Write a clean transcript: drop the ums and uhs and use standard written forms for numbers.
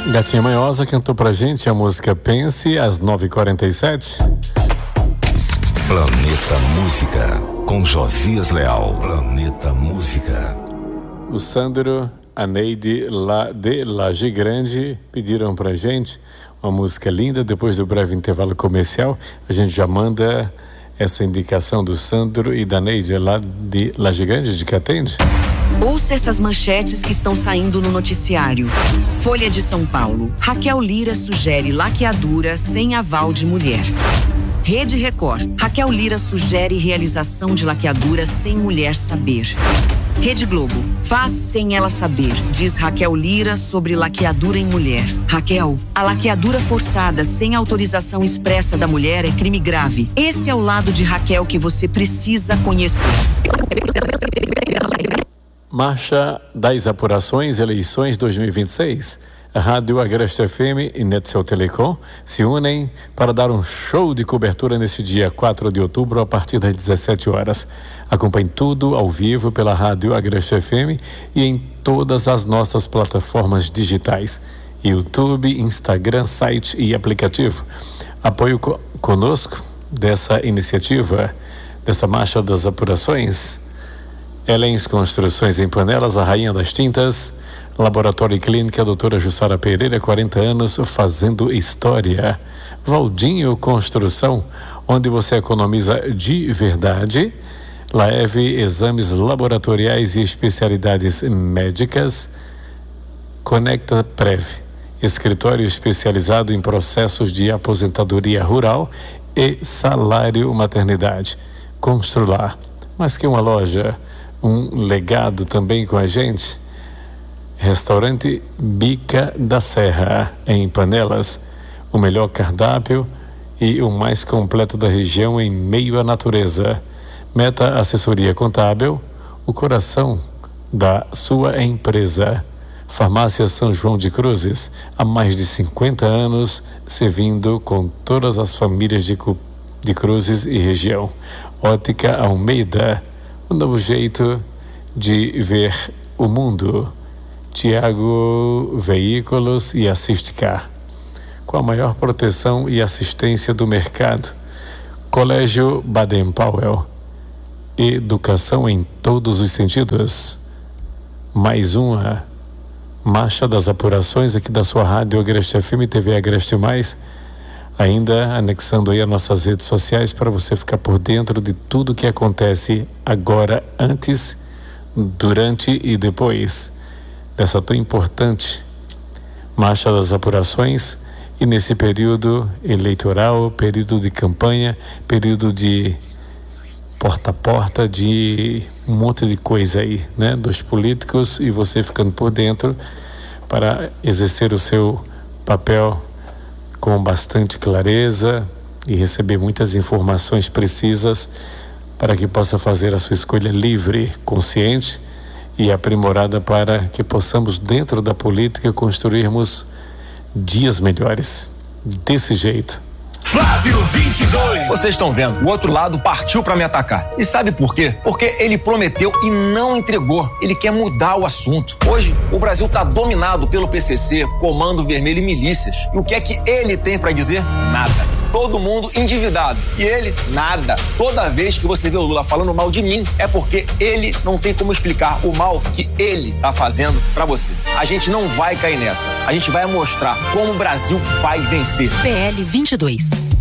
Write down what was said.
Gatinha Manhosa cantou pra gente a música Pense, às 9h47. Planeta Música, com Josias Leal. Planeta Música. O Sandro, a Neide de Laje Grande pediram pra gente uma música linda. Depois do breve intervalo comercial, a gente já manda essa indicação do Sandro e da Neide lá de Laje Grande, de que atende. Ouça essas manchetes que estão saindo no noticiário. Folha de São Paulo. Raquel Lira sugere laqueadura sem aval de mulher. Rede Record. Raquel Lira sugere realização de laqueadura sem mulher saber. Rede Globo. Faz sem ela saber, diz Raquel Lira sobre laqueadura em mulher. Raquel, a laqueadura forçada sem autorização expressa da mulher é crime grave. Esse é o lado de Raquel que você precisa conhecer. Marcha das Apurações, eleições 2026. A Rádio Agreste FM e Netcel Telecom se unem para dar um show de cobertura nesse dia 4 de outubro a partir das 17 horas. Acompanhe tudo ao vivo pela Rádio Agreste FM e em todas as nossas plataformas digitais: YouTube, Instagram, site e aplicativo. Apoio conosco dessa iniciativa, dessa Marcha das Apurações. Elens Construções em Panelas, a Rainha das Tintas, Laboratório e Clínica doutora Jussara Pereira, 40 anos fazendo história. Valdinho Construção, onde você economiza de verdade. Laeve Exames Laboratoriais e Especialidades Médicas. Conecta Prev, escritório especializado em processos de aposentadoria rural e salário maternidade. Constrular, mais que uma loja, um legado também com a gente. Restaurante Bica da Serra, em Panelas, o melhor cardápio e o mais completo da região em meio à natureza. Meta Assessoria Contábil, o coração da sua empresa. Farmácia São João de Cruzes, há mais de 50 anos, servindo com todas as famílias de Cruzes e região. Ótica Almeida, um novo jeito de ver o mundo. Tiago Veículos e Assistcar, com a maior proteção e assistência do mercado. Colégio Baden-Powell, educação em todos os sentidos. Mais uma Marcha das Apurações aqui da sua Rádio Agreste FM e TV Agreste Mais, ainda anexando aí as nossas redes sociais para você ficar por dentro de tudo que acontece agora, antes, durante e depois dessa tão importante Marcha das Apurações. E nesse período eleitoral, período de campanha, período de porta a porta, de um monte de coisa aí, né, dos políticos, e você ficando por dentro para exercer o seu papel com bastante clareza e receber muitas informações precisas para que possa fazer a sua escolha livre, consciente e aprimorada, para que possamos, dentro da política, construirmos dias melhores. Desse jeito. Flávio 22. Vocês estão vendo, o outro lado partiu pra me atacar. E sabe por quê? Porque ele prometeu e não entregou. Ele quer mudar o assunto. Hoje, o Brasil tá dominado pelo PCC, Comando Vermelho e milícias. E o que é que ele tem pra dizer? Nada. Todo mundo endividado. E ele, nada. Toda vez que você vê o Lula falando mal de mim, é porque ele não tem como explicar o mal que ele tá fazendo pra você. A gente não vai cair nessa. A gente vai mostrar como o Brasil vai vencer. PL 22.